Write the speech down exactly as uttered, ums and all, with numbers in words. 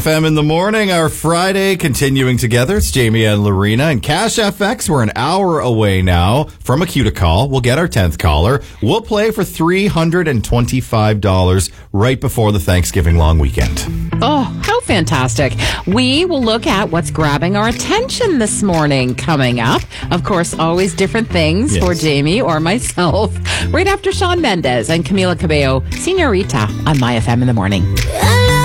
F M in the morning, our Friday continuing together. It's Jamie and Lorena and Cash F X. We're an hour away now from a cue to call. We'll get our tenth caller. We'll play for three hundred twenty-five dollars right before the Thanksgiving long weekend. Oh, how fantastic. We will look at what's grabbing our attention this morning coming up. Of course, always different things Yes. for Jamie or myself. Right after Shawn Mendes and Camila Cabello, Señorita on My F M in the morning.